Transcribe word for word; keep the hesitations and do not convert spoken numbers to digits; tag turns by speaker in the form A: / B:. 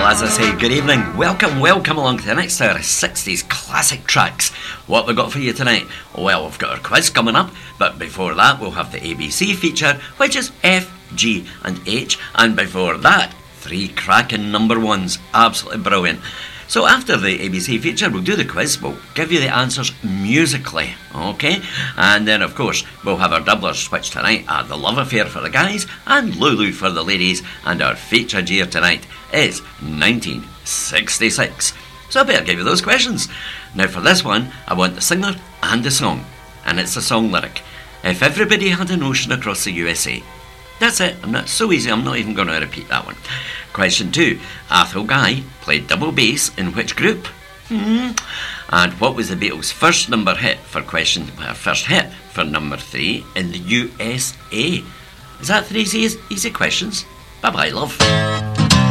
A: as I say, good evening. Welcome, welcome along to the next hour of sixties classic tracks. What we got for you tonight? Well, we've got our quiz coming up, but before that we'll have the A B C feature, which is F, G and H, and before that, three cracking number ones. Absolutely brilliant. So after the A B C feature, we'll do the quiz. We'll give you the answers musically, okay? And then, of course, we'll have our doublers, which tonight are The Love Affair for the guys and Lulu for the ladies. And our featured year tonight is nineteen sixty-six. So I better give you those questions. Now for this one, I want the singer and the song. And it's a song lyric. If everybody had an ocean across the U S A. That's it. I'm not so easy. I'm not even going to repeat that one. Question two. Athol Guy played double bass in which group? Hmm. And what was the Beatles' first number hit for question? Uh, first hit for number three in the U S A? Is that three easy, easy questions? Bye bye, love.